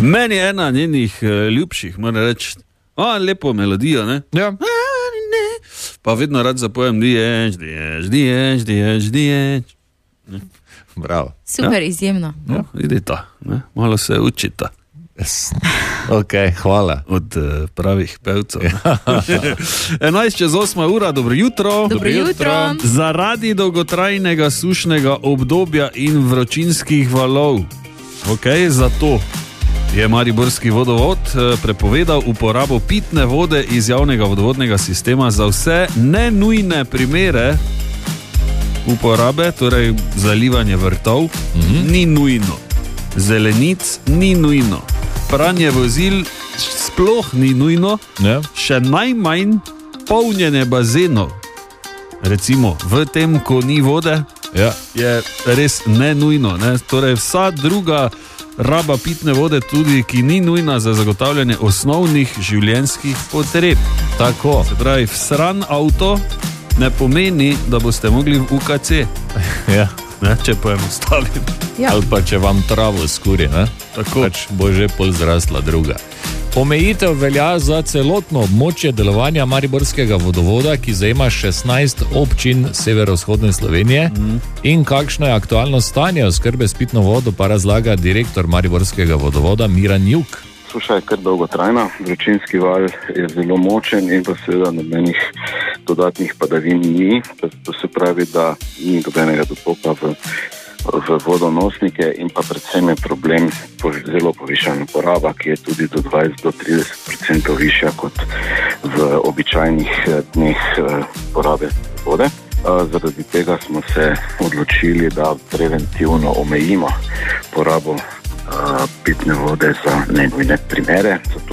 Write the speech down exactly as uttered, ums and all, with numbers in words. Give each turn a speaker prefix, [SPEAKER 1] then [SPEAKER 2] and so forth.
[SPEAKER 1] Meni je ena njenih ljubših, moram reči, a, lepo melodijo, ne?
[SPEAKER 2] Ja.
[SPEAKER 1] Pa vedno rad zapojem diječ, diječ, diječ, diječ, diječ.
[SPEAKER 2] Bravo.
[SPEAKER 3] Super, ja. Izjemno.
[SPEAKER 1] No, vidite, ne? Malo se učita.
[SPEAKER 2] Ok, hvala.
[SPEAKER 1] Od uh, pravih pevcev. enajst čez osma ura, dobro jutro.
[SPEAKER 3] Dobro jutro.
[SPEAKER 1] Zaradi dolgotrajnega sušnega obdobja in vročinskih valov, ok, zato je Mariborski vodovod prepovedal uporabo pitne vode iz javnega vodovodnega sistema za vse nenujne primere uporabe, torej zalivanje vrtov, mm-hmm. ni nujno. Zelenic ni nujno. Pranje vozil sploh ni nujno,
[SPEAKER 2] ja.
[SPEAKER 1] Še najmanj polnjenje bazenov. Recimo v tem, ko ni vode,
[SPEAKER 2] ja.
[SPEAKER 1] Je res ne nujno. Ne? Torej vsa druga raba pitne vode, tudi ki ni nujna za zagotavljanje osnovnih življenjskih potreb.
[SPEAKER 2] Tako.
[SPEAKER 1] Se pravi, vsran avto ne pomeni, da boste mogli v U K C.
[SPEAKER 2] Ja.
[SPEAKER 1] Ne, če poenostavim.
[SPEAKER 3] Ja.
[SPEAKER 2] Ali pa če vam travo skuri, ne?
[SPEAKER 1] Tako.
[SPEAKER 2] Pač bo že pol zrasla druga. Omejitev velja za celotno območje delovanja Mariborskega vodovoda, ki zajema šestnajst občin severovzhodne Slovenije. Mm. In kakšno je aktualno stanje oskrbe s pitno vodo, pa razlaga direktor Mariborskega vodovoda Miran Juk.
[SPEAKER 4] Suša je kar dolgotrajna, vročinski val je zelo močen in pa seveda nobenih dodatnih padavin ni. To se pravi, da ni dobenega dotoka v, v vodonosnike in pa predvsem je problem zelo povišana poraba, ki je tudi do dvajset do trideset procentov višja kot v običajnih dneh porabe vode. Zaradi tega smo se odločili, da preventivno omejimo porabo pitne vode za nenujne primere. Zato